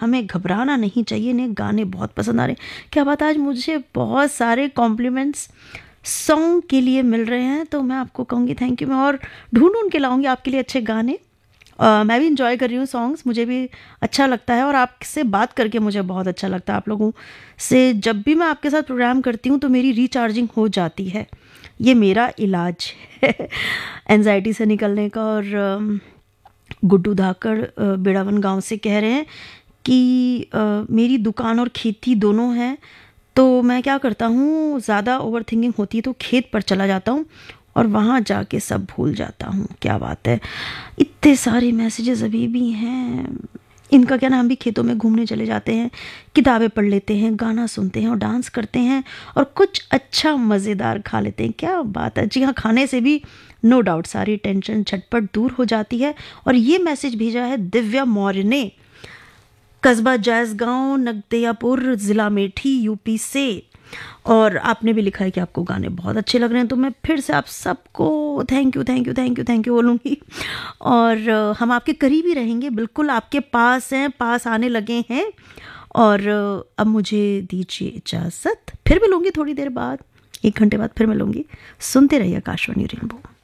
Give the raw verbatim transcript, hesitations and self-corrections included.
हमें घबराना नहीं चाहिए, इन्हें गाने बहुत पसंद आ रहे हैं। क्या बात, आज मुझे बहुत सारे कॉम्प्लीमेंट्स सॉन्ग के लिए मिल रहे हैं, तो मैं आपको कहूँगी थैंक यू। मैं और ढूंढ ढूंढ के लाऊंगी आपके लिए अच्छे गाने। Uh, मैं भी इंजॉय कर रही हूँ सॉन्ग्स, मुझे भी अच्छा लगता है और आपसे बात करके मुझे बहुत अच्छा लगता है। आप लोगों से जब भी मैं आपके साथ प्रोग्राम करती हूँ तो मेरी रिचार्जिंग हो जाती है, ये मेरा इलाज है एंजाइटी से निकलने का। और uh, गुड्डू धाकड़ uh, बेड़ावन गांव से कह रहे हैं कि uh, मेरी दुकान और खेती दोनों हैं, तो मैं क्या करता हूँ, ज़्यादा ओवर थिंकिंग होती है तो खेत पर चला जाता हूँ और वहाँ जाके सब भूल जाता हूँ। क्या बात है, इतने सारे मैसेजेस अभी भी हैं। इनका क्या नाम, हम भी खेतों में घूमने चले जाते हैं, किताबें पढ़ लेते हैं, गाना सुनते हैं और डांस करते हैं और कुछ अच्छा मज़ेदार खा लेते हैं। क्या बात है, जी हाँ, खाने से भी नो डाउट सारी टेंशन झटपट दूर हो जाती है। और ये मैसेज भेजा है दिव्या मौर्य ने, कस्बा जायसगांव, नगदियापुर, ज़िला मेठी, यूपी से। और आपने भी लिखा है कि आपको गाने बहुत अच्छे लग रहे हैं, तो मैं फिर से आप सबको thank you thank you thank you thank you बोलूँगी। और हम आपके करीब ही रहेंगे, बिल्कुल आपके पास हैं, पास आने लगे हैं। और अब मुझे दीजिए इजाज़त, फिर मिलूँगी थोड़ी देर बाद, एक घंटे बाद फिर मिलूँगी। सुनते रहिए आकाशवाणी रेनबो।